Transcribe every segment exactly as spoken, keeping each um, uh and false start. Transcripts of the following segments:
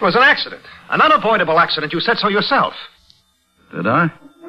was an accident. An unavoidable accident. You said so yourself. Did I?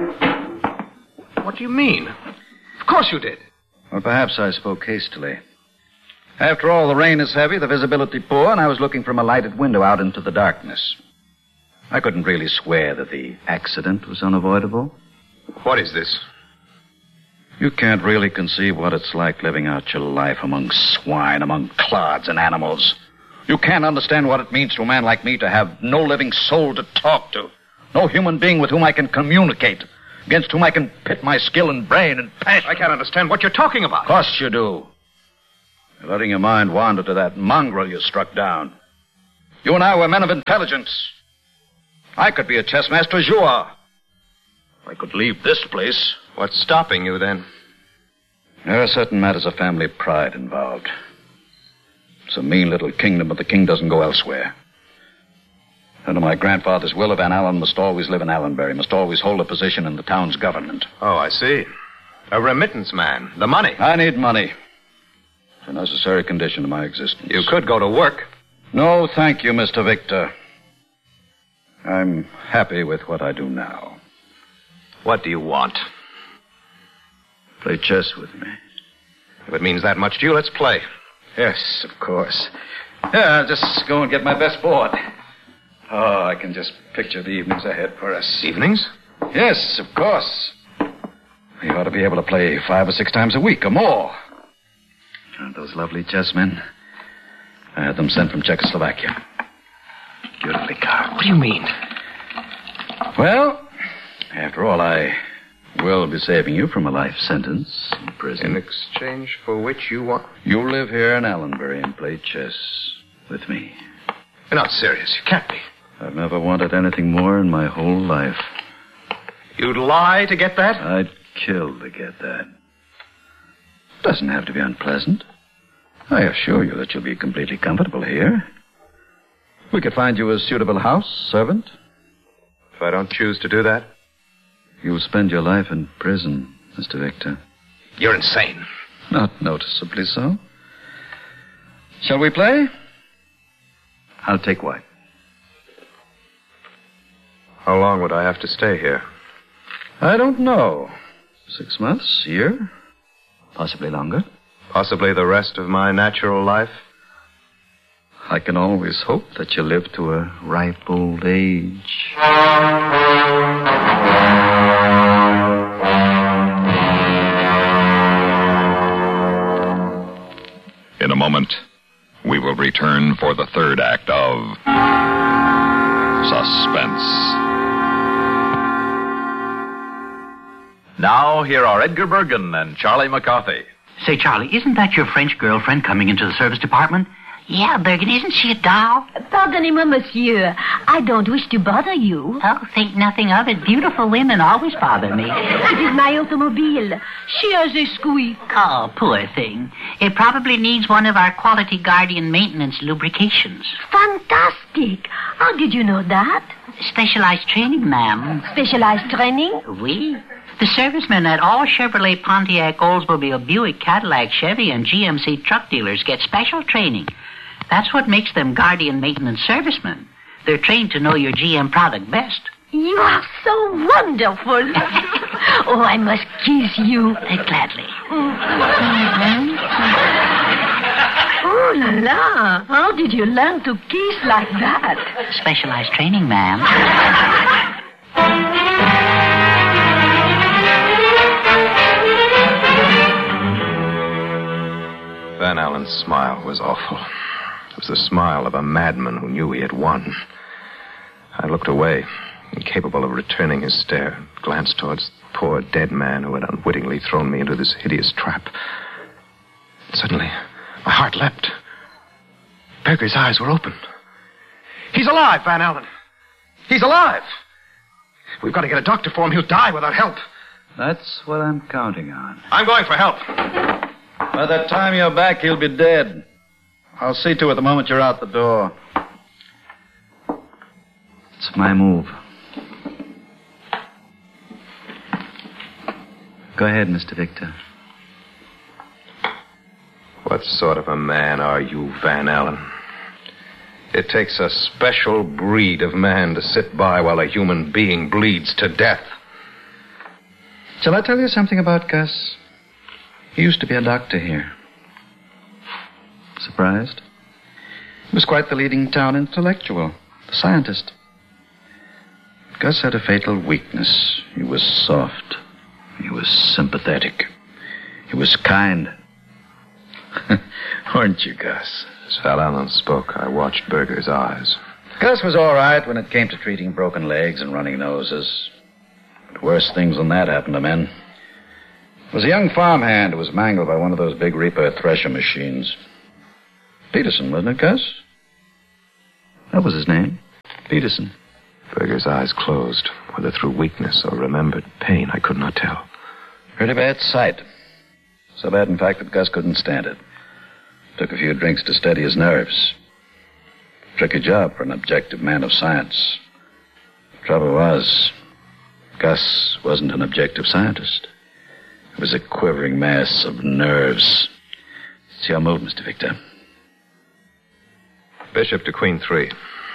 What do you mean? Of course you did. Well, perhaps I spoke hastily. After all, the rain is heavy, the visibility poor, and I was looking from a lighted window out into the darkness. I couldn't really swear that the accident was unavoidable. What is this? You can't really conceive what it's like living out your life among swine, among clods and animals. You can't understand what it means to a man like me to have no living soul to talk to. No human being with whom I can communicate, against whom I can pit my skill and brain and passion. I can't understand what you're talking about. Of course you do. You're letting your mind wander to that mongrel you struck down. You and I were men of intelligence. I could be a chess master as you are. I could leave this place. What's stopping you, then? There are certain matters of family pride involved. It's a mean little kingdom, but the king doesn't go elsewhere. Under my grandfather's will, Van Allen must always live in Allenbury, must always hold a position in the town's government. Oh, I see. A remittance man. The money. I need money. It's a necessary condition of my existence. You could go to work. No, thank you, Mister Victor. I'm happy with what I do now. What do you want? Play chess with me. If it means that much to you, let's play. Yes, of course. Yeah, I'll just go and get my best board. Oh, I can just picture the evenings ahead for us. Evenings? Yes, of course. We ought to be able to play five or six times a week or more. Aren't those lovely chessmen? I had them sent from Czechoslovakia. Beautifully carved. What do you mean? Well, after all, I will be saving you from a life sentence in prison. In exchange for which you want... You live here in Allenbury and play chess with me. You're not serious. You can't be. I've never wanted anything more in my whole life. You'd lie to get that? I'd kill to get that. Doesn't have to be unpleasant. I assure you that you'll be completely comfortable here. We could find you a suitable house, servant. If I don't choose to do that? You'll spend your life in prison, Mister Victor. You're insane. Not noticeably so. Shall we play? I'll take white. How long would I have to stay here? I don't know. Six months, a year, possibly longer. Possibly the rest of my natural life? I can always hope that you live to a ripe old age. In a moment, we will return for the third act of Suspense. Now, here are Edgar Bergen and Charlie McCarthy. Say, Charlie, isn't that your French girlfriend coming into the service department? Yeah, Bergen, isn't she a doll? Pardonnez-moi, monsieur. I don't wish to bother you. Oh, think nothing of it. Beautiful women always bother me. It is my automobile. She has a squeak. Oh, poor thing. It probably needs one of our Quality Guardian maintenance lubrications. Fantastic. How did you know that? Specialized training, ma'am. Specialized training? Oui. The servicemen at all Chevrolet, Pontiac, Oldsmobile, Buick, Cadillac, Chevy, and G M C truck dealers get special training. That's what makes them Guardian maintenance servicemen. They're trained to know your G M product best. You are so wonderful. Oh, I must kiss you. Uh, gladly. Mm-hmm. Oh, la la. How did you learn to kiss like that? Specialized training, ma'am. Van Allen's smile was awful. It was the smile of a madman who knew he had won. I looked away, incapable of returning his stare, glanced towards the poor dead man who had unwittingly thrown me into this hideous trap. Suddenly, my heart leapt. Berger's eyes were open. He's alive, Van Allen. He's alive. We've got to get a doctor for him. He'll die without help. That's what I'm counting on. I'm going for help. By the time you're back, he'll be dead. I'll see to it the moment you're out the door. It's my move. Go ahead, Mister Victor. What sort of a man are you, Van Allen? It takes a special breed of man to sit by while a human being bleeds to death. Shall I tell you something about Gus? He used to be a doctor here. Surprised? He was quite the leading town intellectual, a scientist. Gus had a fatal weakness. He was soft. He was sympathetic. He was kind. Weren't you, Gus? As Val Allen spoke, I watched Berger's eyes. Gus was all right when it came to treating broken legs and running noses. But worse things than that happened to men. It was a young farmhand who was mangled by one of those big reaper thresher machines. Peterson, wasn't it, Gus? That was his name. Peterson. Berger's eyes closed, whether through weakness or remembered pain, I could not tell. Pretty bad sight. So bad, in fact, that Gus couldn't stand it. Took a few drinks to steady his nerves. Tricky job for an objective man of science. Trouble was, Gus wasn't an objective scientist. It was a quivering mass of nerves. It's your move, Mister Victor. Bishop to Queen three.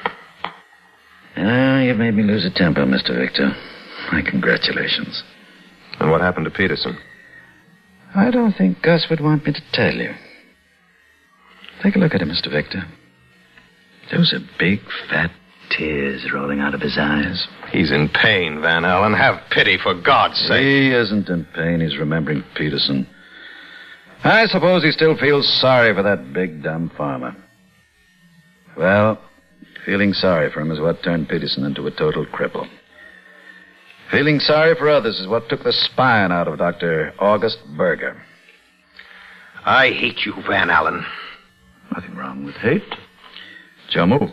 Ah, you've made me lose a temper, Mister Victor. My congratulations. And what happened to Peterson? I don't think Gus would want me to tell you. Take a look at him, Mister Victor. Those are big, fat tears rolling out of his eyes. He's in pain, Van Allen. Have pity, for God's sake. He isn't in pain. He's remembering Peterson. I suppose he still feels sorry for that big, dumb farmer. Well, feeling sorry for him is what turned Peterson into a total cripple. Feeling sorry for others is what took the spine out of Doctor August Berger. I hate you, Van Allen. Nothing wrong with hate. It's your move.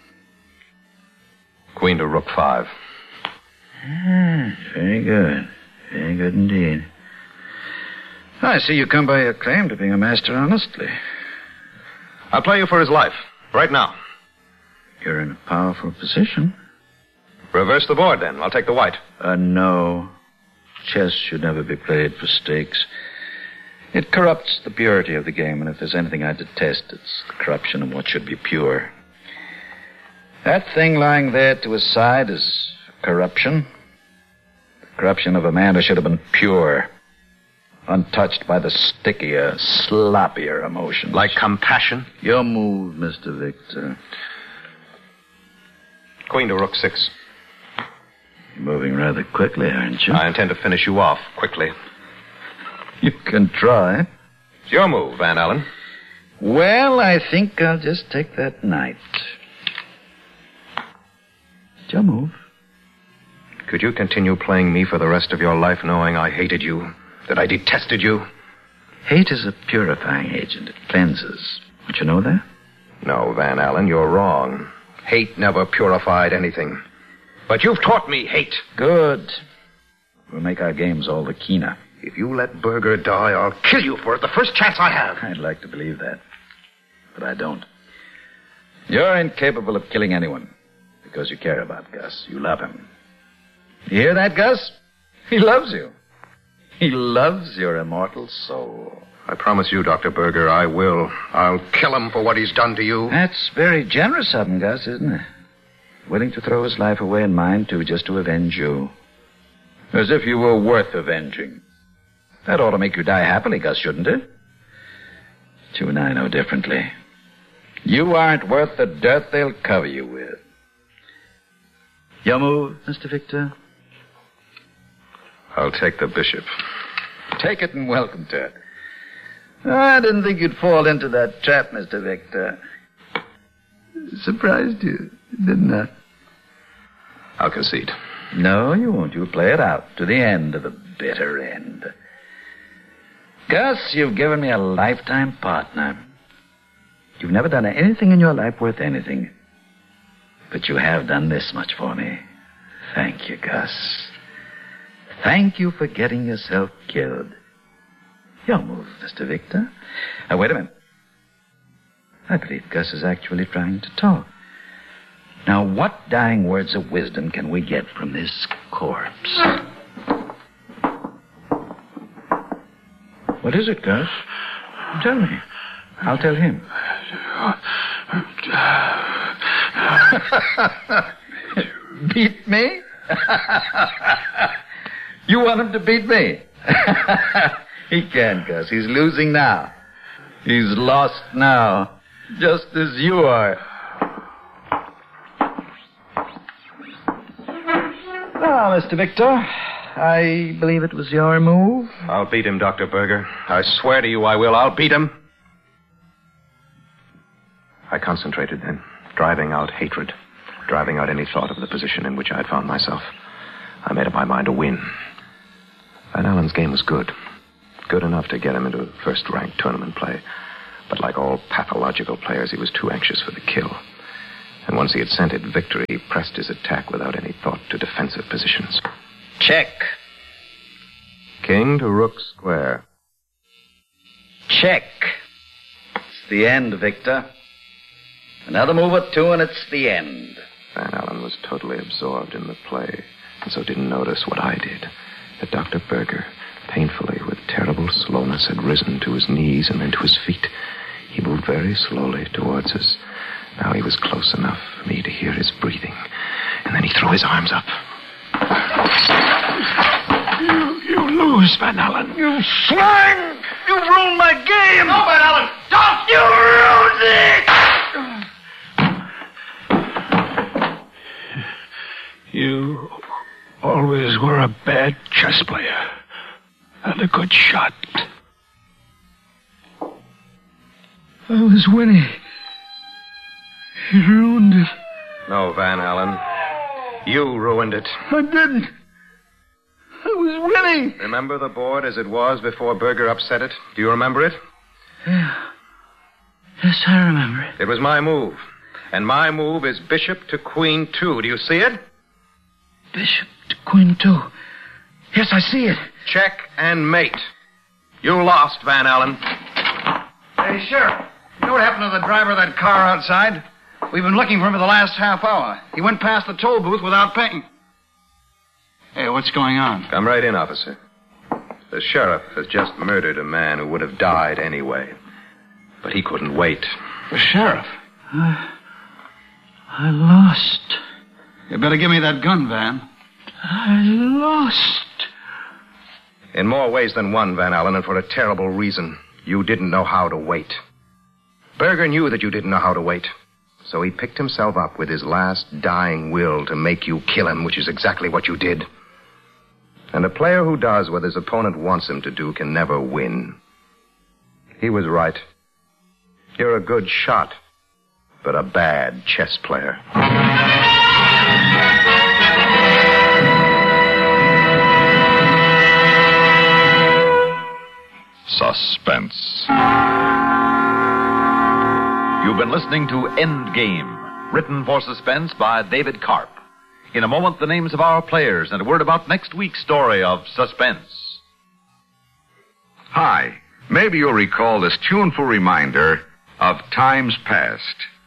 Queen to Rook five. Ah, very good. Very good indeed. I see you come by your claim to being a master honestly. I'll play you for his life, right now. You're in a powerful position. Reverse the board, then. I'll take the white. Uh, no. Chess should never be played for stakes. It corrupts the purity of the game, and if there's anything I detest, it's the corruption of what should be pure. That thing lying there to his side is corruption. The corruption of a man who should have been pure, untouched by the stickier, sloppier emotions. Like compassion? Your move, Mister Victor. Queen to Rook six. You're moving rather quickly, aren't you? I intend to finish you off quickly. You can try. It's your move, Van Allen. Well, I think I'll just take that knight. It's your move. Could you continue playing me for the rest of your life knowing I hated you, that I detested you? Hate is a purifying agent. It cleanses. Don't you know that? No, Van Allen, you're wrong. Hate never purified anything. But you've taught me hate. Good. We'll make our games all the keener. If you let Berger die, I'll kill you for it the first chance I have. I'd like to believe that. But I don't. You're incapable of killing anyone because you care about Gus. You love him. You hear that, Gus? He loves you. He loves your immortal soul. I promise you, Doctor Berger, I will. I'll kill him for what he's done to you. That's very generous of him, Gus, isn't it? Willing to throw his life away and mine, too, just to avenge you. As if you were worth avenging. That ought to make you die happily, Gus, shouldn't it? But you and I know differently. You aren't worth the dirt they'll cover you with. Your move, Mister Victor? I'll take the bishop. Take it and welcome to it. I didn't think you'd fall into that trap, Mister Victor. Surprised you, didn't I? I'll concede. No, you won't. You'll play it out to the end of the bitter end. Gus, you've given me a lifetime partner. You've never done anything in your life worth anything. But you have done this much for me. Thank you, Gus. Thank you for getting yourself killed. Your move, Mister Victor. Now, wait a minute. I believe Gus is actually trying to talk. Now, what dying words of wisdom can we get from this corpse? What is it, Gus? Tell me. I'll tell him. Beat me? You want him to beat me? He can't, Gus. He's losing now. He's lost now, just as you are. Ah, Mister Victor, I believe it was your move. I'll beat him, Doctor Berger. I swear to you I will. I'll beat him. I concentrated then, driving out hatred, driving out any thought of the position in which I had found myself. I made up my mind to win. Van Allen's game was good. Good enough to get him into first-ranked tournament play. But like all pathological players, he was too anxious for the kill. And once he had scented victory, he pressed his attack without any thought to defensive positions. Check. King to rook square. Check. It's the end, Victor. Another move or two, and it's the end. Van Allen was totally absorbed in the play, and so didn't notice what I did. That Doctor Berger, painfully, with terrible slowness, had risen to his knees and then to his feet. He moved very slowly towards us. Now he was close enough for me to hear his breathing. And then he threw his arms up. You, you lose, Van Allen. You swine! You've ruined my game! No, Van Allen! Don't! You ruined it! You always were a bad chess player and a good shot. I was winning. You ruined it. No, Van Allen. You ruined it. I didn't. I was winning. Remember the board as it was before Berger upset it? Do you remember it? Yeah. Yes, I remember it. It was my move. And my move is bishop to queen two. Do you see it? Bishop to queen two. Yes, I see it. Check and mate. You lost, Van Allen. Hey, Sheriff. You know what happened to the driver of that car outside? We've been looking for him for the last half hour. He went past the toll booth without paying. Hey, what's going on? Come right in, officer. The sheriff has just murdered a man who would have died anyway. But he couldn't wait. The sheriff? I... I lost. You better give me that gun, Van. I lost. In more ways than one, Van Allen, and for a terrible reason. You didn't know how to wait. Berger knew that you didn't know how to wait. So he picked himself up with his last dying will to make you kill him, which is exactly what you did. And a player who does what his opponent wants him to do can never win. He was right. You're a good shot, but a bad chess player. Suspense. You've been listening to Endgame, written for suspense by David Karp. In a moment, the names of our players and a word about next week's story of Suspense. Hi. Maybe you'll recall this tuneful reminder of times past.